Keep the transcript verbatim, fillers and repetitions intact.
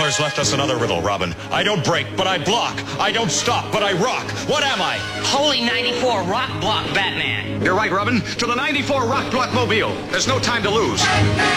Daimler's left us another riddle, Robin. I don't brake, but I block. I don't stop, but I rock. What am I? Holy ninety-four Rock Block Batman. You're right, Robin. To the ninety-four Rock Block Mobile. There's no time to lose.